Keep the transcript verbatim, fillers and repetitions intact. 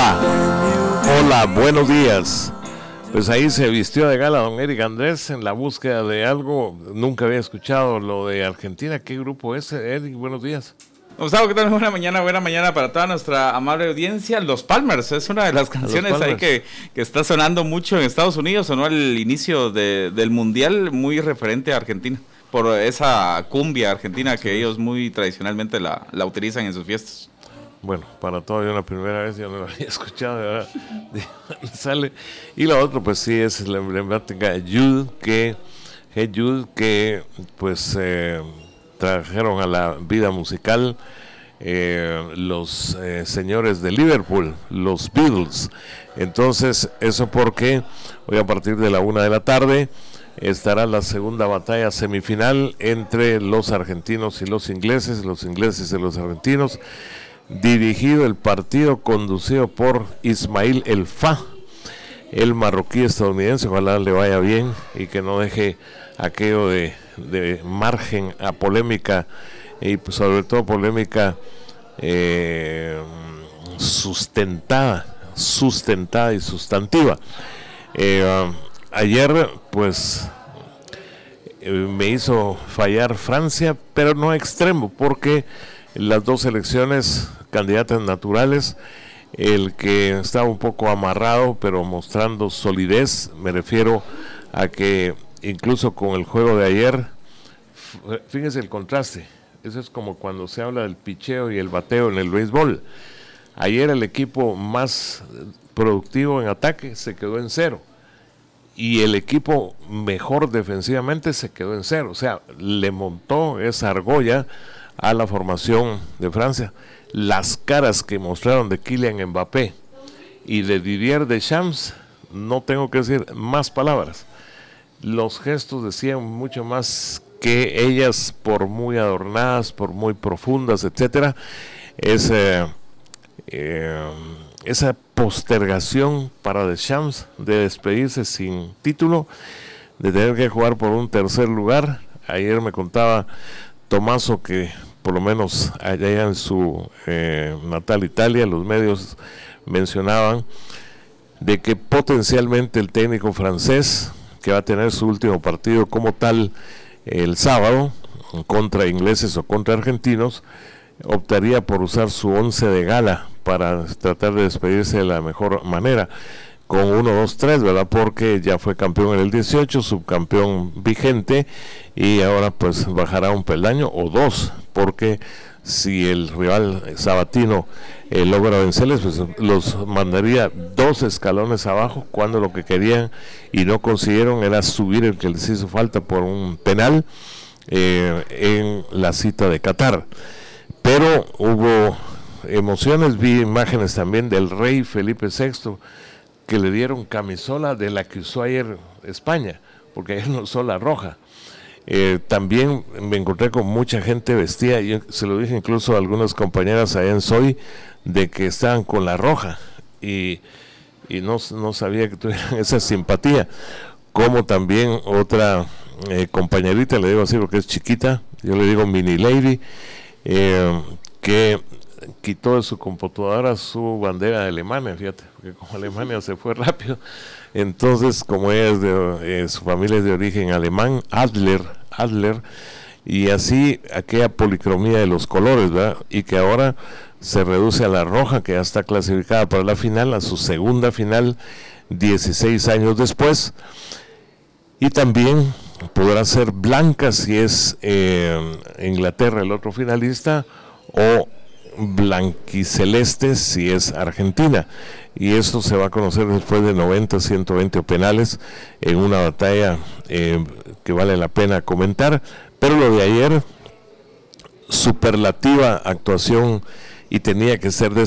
Hola, hola, buenos días. Pues ahí se vistió de gala don Eric Andrés en la búsqueda de algo. Nunca había escuchado lo de Argentina. ¿Qué grupo es, Eric? Buenos días. Gustavo, ¿qué tal? Buena mañana, buena mañana para toda nuestra amable audiencia. Los Palmers es una de las canciones ahí que, que está sonando mucho en Estados Unidos. Sonó al inicio de, del Mundial, muy referente a Argentina, por esa cumbia argentina que ellos muy tradicionalmente la, la utilizan en sus fiestas. Bueno, para todo yo la primera vez yo no lo había escuchado, de verdad, sale. Y lo otro pues sí es la emblemática Jude, que, hey Jude, que pues eh, trajeron a la vida musical eh, los eh, señores de Liverpool, los Beatles. Entonces, eso porque hoy a partir de la una de la tarde estará la segunda batalla semifinal entre los argentinos y los ingleses, los ingleses y los argentinos. Dirigido el partido, conducido por Ismail El Fa, el marroquí estadounidense. Ojalá le vaya bien y que no deje aquello de, de margen a polémica, y pues sobre todo polémica eh, sustentada, sustentada y sustantiva. Eh, um, ayer pues eh, me hizo fallar Francia, pero no a extremo, porque las dos selecciones candidatas naturales, el que estaba un poco amarrado pero mostrando solidez, me refiero a que incluso con el juego de ayer, fíjense el contraste, eso es como cuando se habla del picheo y el bateo en el béisbol. Ayer el equipo más productivo en ataque se quedó en cero y el equipo mejor defensivamente se quedó en cero, o sea, le montó esa argolla a la formación de Francia. Las caras que mostraron de Kylian Mbappé y de Didier Deschamps, no tengo que decir más palabras. Los gestos decían mucho más que ellas, por muy adornadas, por muy profundas, etcétera. Es, eh, eh, esa postergación para Deschamps de despedirse sin título, de tener que jugar por un tercer lugar. Ayer me contaba Tomaso que por lo menos allá en su eh, natal Italia, los medios mencionaban de que potencialmente el técnico francés, que va a tener su último partido como tal el sábado, contra ingleses o contra argentinos, optaría por usar su once de gala para tratar de despedirse de la mejor manera, con uno, dos, tres, ¿verdad? Porque ya fue campeón en el dieciocho, subcampeón vigente, y ahora pues bajará un peldaño o dos, porque si el rival sabatino eh, logra vencerles, pues los mandaría dos escalones abajo, cuando lo que querían y no consiguieron era subir el que les hizo falta por un penal eh, en la cita de Qatar. Pero hubo emociones, vi imágenes también del rey Felipe sexto, que le dieron camisola de la que usó ayer España, porque ayer no usó la roja. Eh, también me encontré con mucha gente vestida, y se lo dije incluso a algunas compañeras allá en Soy, de que estaban con la roja, y, y no, no sabía que tuvieran esa simpatía. Como también otra eh, compañerita, le digo así porque es chiquita, yo le digo mini lady, eh, que quitó de su computadora su bandera de Alemania, fíjate, porque como Alemania se fue rápido, entonces como ella es de, eh, su familia es de origen alemán, Adler, Adler, y así aquella policromía de los colores, ¿verdad? Y que ahora se reduce a la roja, que ya está clasificada para la final, a su segunda final, dieciséis años después, y también podrá ser blanca si es eh, Inglaterra el otro finalista, o blanquiceleste si es Argentina, y esto se va a conocer después de noventa, ciento veinte penales en una batalla eh, que vale la pena comentar. Pero lo de ayer, superlativa actuación, y tenía que ser de